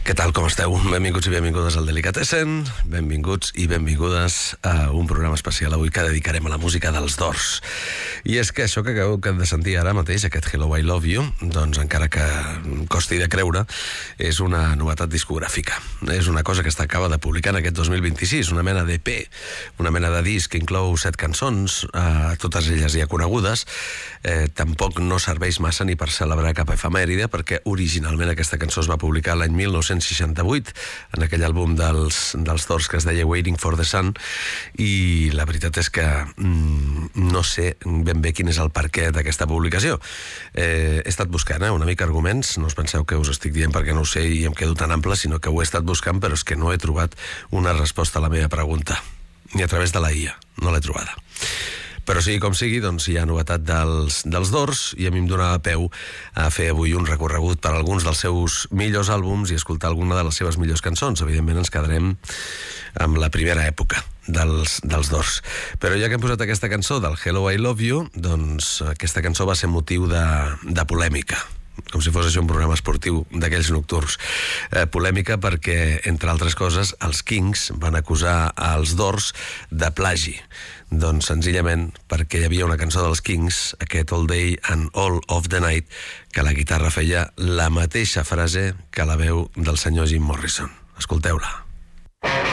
Què tal, com esteu? Benvinguts i benvingudes al Delicatessen, benvinguts i benvingudes a un programa especial avui que dedicarem a la música dels Doors. I és que això que acabeu de sentir ara mateix, aquest Hello, I Love You, doncs encara que costi de creure, és una novetat discogràfica. És una cosa que acaba de publicar en aquest 2026, una mena d'EP, una mena de disc que inclou 7 cançons, totes elles ja conegudes. Tampoc no serveix massa ni per celebrar cap efemèride, perquè originalment aquesta cançó es va publicar l'any 1968, en aquell àlbum dels Doors que es deia Waiting for the Sun, i la veritat és que no sé ben bé quin és el perquè d'aquesta publicació. He estat buscant una mica arguments, no us penseu que us estic dient perquè no ho sé i em quedo tan ample, sinó que ho he estat buscant, però és que no he trobat una resposta a la meva pregunta, ni a través de la IA, no l'he trobada. Però sigui com sigui, doncs hi ha novetat dels Doors i a mi em donava peu a fer avui un recorregut per alguns dels seus millors àlbums i escoltar alguna de les seves millors cançons. Evidentment ens quedarem amb la primera època dels Doors. Però ja que hem posat aquesta cançó del Hello, I Love You, doncs aquesta cançó va ser motiu de polèmica, com si fos això un programa esportiu d'aquells nocturns. Polèmica perquè, entre altres coses, els Kings van acusar als Doors de plagi. Doncs senzillament perquè hi havia una cançó dels Kings, aquest All Day and All of the Night, que la guitarra feia la mateixa frase que la veu del senyor Jim Morrison. Escolteu-la.